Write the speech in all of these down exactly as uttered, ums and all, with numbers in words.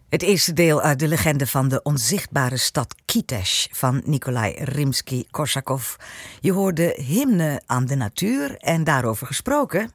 Het eerste deel uit de legende van de onzichtbare stad Kitesh van Nikolai Rimsky-Korsakov. Je hoorde hymne aan de natuur en daarover gesproken.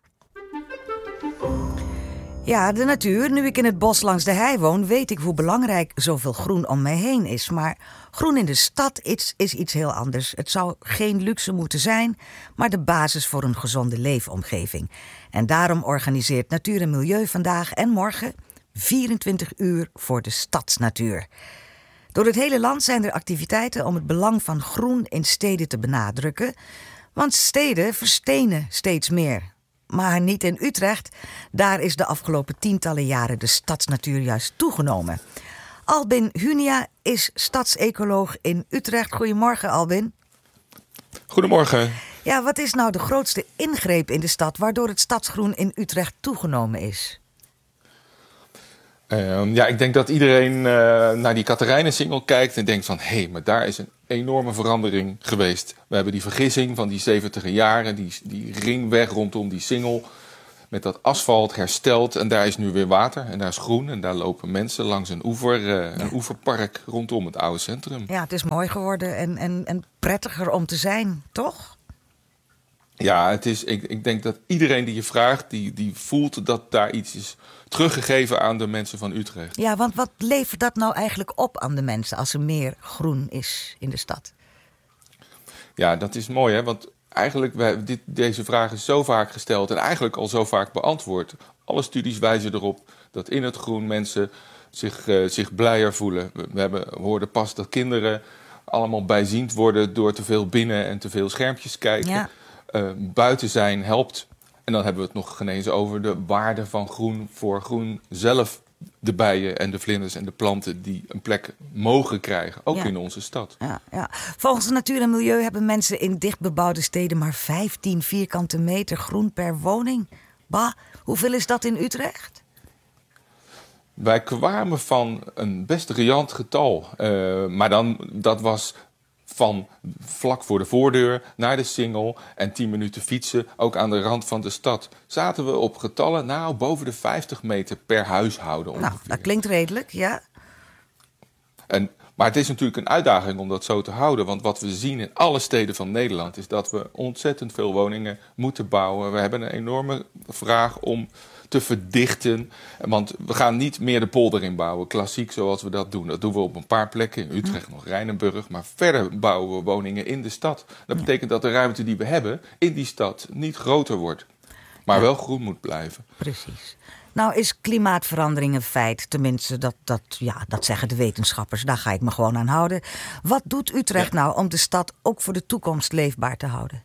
Ja, de natuur. Nu ik in het bos langs de hei woon, weet ik hoe belangrijk zoveel groen om mij heen is. Maar groen in de stad is, is iets heel anders. Het zou geen luxe moeten zijn, maar de basis voor een gezonde leefomgeving. En daarom organiseert Natuur en Milieu vandaag en morgen vierentwintig uur voor de stadsnatuur. Door het hele land zijn er activiteiten om het belang van groen in steden te benadrukken. Want steden verstenen steeds meer. Maar niet in Utrecht. Daar is de afgelopen tientallen jaren de stadsnatuur juist toegenomen. Albin Hunia is stadsecoloog in Utrecht. Goedemorgen, Albin. Goedemorgen. Ja, wat is nou de grootste ingreep in de stad waardoor het stadsgroen in Utrecht toegenomen is? Uh, ja, ik denk dat iedereen uh, naar die Catharijnensingel kijkt en denkt van... hé, hey, maar daar is een enorme verandering geweest. We hebben die vergissing van die zeventiger jaren, die, die ringweg rondom die singel... met dat asfalt hersteld en daar is nu weer water en daar is groen... en daar lopen mensen langs een oever, uh, ja. een oeverpark rondom het oude centrum. Ja, het is mooi geworden en, en, en prettiger om te zijn, toch? Ja, het is, ik, ik denk dat iedereen die je vraagt, die, die voelt dat daar iets is teruggegeven aan de mensen van Utrecht. Ja, want wat levert dat nou eigenlijk op aan de mensen als er meer groen is in de stad? Ja, dat is mooi, hè? Want eigenlijk, we hebben dit, deze vraag is zo vaak gesteld en eigenlijk al zo vaak beantwoord. Alle studies wijzen erop dat in het groen mensen zich, uh, zich blijer voelen. We, we, hebben, we hoorden pas dat kinderen allemaal bijziend worden door te veel binnen en te veel schermpjes kijken. Ja. Uh, buiten zijn helpt. En dan hebben we het nog geen eens over de waarde van groen voor groen zelf. De bijen en de vlinders en de planten die een plek mogen krijgen. Ook ja. in onze stad. Ja, ja. Volgens Natuur en Milieu hebben mensen in dichtbebouwde steden maar vijftien vierkante meter groen per woning. Bah, hoeveel is dat in Utrecht? Wij kwamen van een best riant getal. Uh, maar dan, dat was... van vlak voor de voordeur naar de singel en tien minuten fietsen, ook aan de rand van de stad. Zaten we op getallen, nou, boven de vijftig meter per huishouden ongeveer. Nou, dat klinkt redelijk, ja. En, maar het is natuurlijk een uitdaging om dat zo te houden. Want wat we zien in alle steden van Nederland is dat we ontzettend veel woningen moeten bouwen. We hebben een enorme vraag om te verdichten. Want we gaan niet meer de polder inbouwen, klassiek zoals we dat doen. Dat doen we op een paar plekken, in Utrecht nog Rijnenburg. Maar verder bouwen we woningen in de stad. Dat betekent dat de ruimte die we hebben in die stad niet groter wordt. Maar ja. wel groen moet blijven. Precies. Nou is klimaatverandering een feit. Tenminste, dat, dat, ja, dat zeggen de wetenschappers. Daar ga ik me gewoon aan houden. Wat doet Utrecht ja. nou om de stad ook voor de toekomst leefbaar te houden?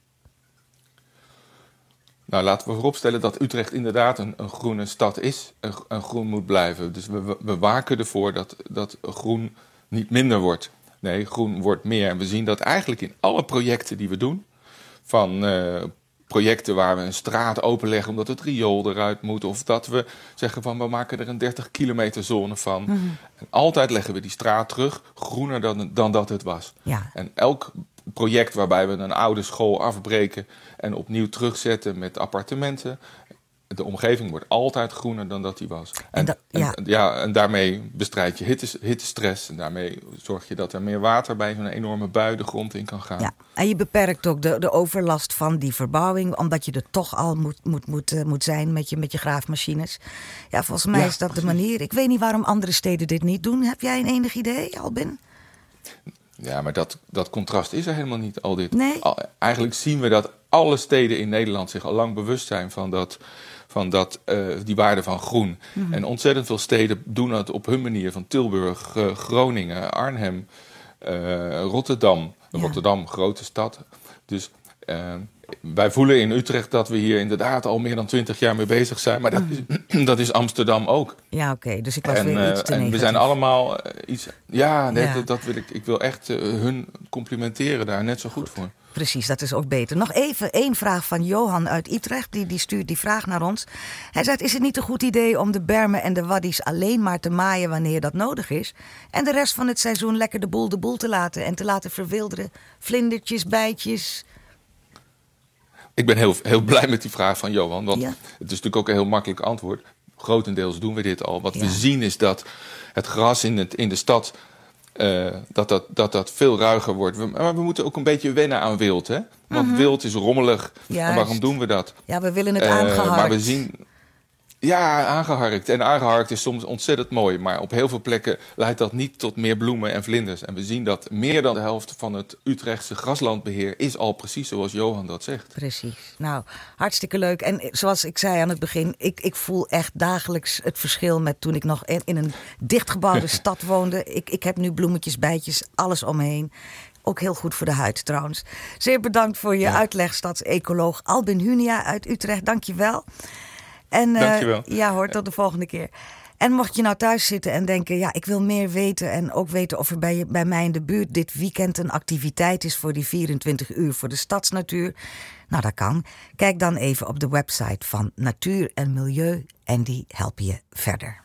Nou, laten we vooropstellen dat Utrecht inderdaad een, een groene stad is en, en groen moet blijven. Dus we, we waken ervoor dat, dat groen niet minder wordt. Nee, groen wordt meer. En we zien dat eigenlijk in alle projecten die we doen, van uh, projecten waar we een straat openleggen omdat het riool eruit moet, of dat we zeggen van we maken er een dertig kilometer zone van. Mm-hmm. En altijd leggen we die straat terug, groener dan, dan dat het was. Ja. En elk project waarbij we een oude school afbreken en opnieuw terugzetten met appartementen. De omgeving wordt altijd groener dan dat die was. En, en, da- ja. en, ja, en daarmee bestrijd je hittes, hittestress. En daarmee zorg je dat er meer water bij zo'n enorme bui de grond in kan gaan. Ja. En je beperkt ook de, de overlast van die verbouwing, omdat je er toch al moet, moet, moet, uh, moet zijn met je, met je graafmachines. Ja, volgens mij ja, is dat precies. de manier. Ik weet niet waarom andere steden dit niet doen. Heb jij een enig idee, Albin? Ja, maar dat, dat contrast is er helemaal niet, al dit. Nee? Al, eigenlijk zien we dat alle steden in Nederland zich al lang bewust zijn van, dat, van dat, uh, die waarde van groen. Mm-hmm. En ontzettend veel steden doen dat op hun manier. Van Tilburg, uh, Groningen, Arnhem, uh, Rotterdam. Ja. Rotterdam, grote stad. Dus uh, wij voelen in Utrecht dat we hier inderdaad al meer dan twintig jaar mee bezig zijn. Maar dat, mm. is, dat is Amsterdam ook. Ja, oké. Okay. Dus ik was en, weer iets uh, te en negatief. we zijn allemaal uh, iets... Ja, net, ja. Dat, dat wil ik, ik wil echt uh, hun complimenteren daar net zo goed, goed voor. Precies, dat is ook beter. Nog even één vraag van Johan uit Utrecht. Die, die stuurt die vraag naar ons. Hij zei, is het niet een goed idee om de bermen en de waddies alleen maar te maaien wanneer dat nodig is? En de rest van het seizoen lekker de boel de boel te laten en te laten verwilderen? Vlindertjes, bijtjes... Ik ben heel, heel blij met die vraag van Johan. Want ja. het is natuurlijk ook een heel makkelijk antwoord. grotendeels doen we dit al. Wat Ja. we zien is dat het gras in, het, in de stad... Uh, dat, dat, dat dat veel ruiger wordt. We, maar we moeten ook een beetje wennen aan wild. Hè? Want Mhm. wild is rommelig. Juist. En waarom doen we dat? Ja, we willen het Uh, aangeharkt. Maar we zien... Ja, aangeharkt. En aangeharkt is soms ontzettend mooi. Maar op heel veel plekken leidt dat niet tot meer bloemen en vlinders. En we zien dat meer dan de helft van het Utrechtse graslandbeheer... is al precies zoals Johan dat zegt. Precies. Nou, hartstikke leuk. En zoals ik zei aan het begin... ik, ik voel echt dagelijks het verschil met toen ik nog in, in een dichtgebouwde stad woonde. Ik, ik heb nu bloemetjes, bijtjes, alles om me heen. Ook heel goed voor de huid trouwens. Zeer bedankt voor je ja. uitleg, stadsecoloog Albin Hunia uit Utrecht. Dank je wel. En, uh, Dankjewel. Ja hoor, tot de volgende keer. En mocht je nou thuis zitten en denken... ja, ik wil meer weten en ook weten of er bij, je, bij mij in de buurt... dit weekend een activiteit is voor die vierentwintig uur voor de stadsnatuur... nou, dat kan. Kijk dan even op de website van Natuur en Milieu en die helpen je verder.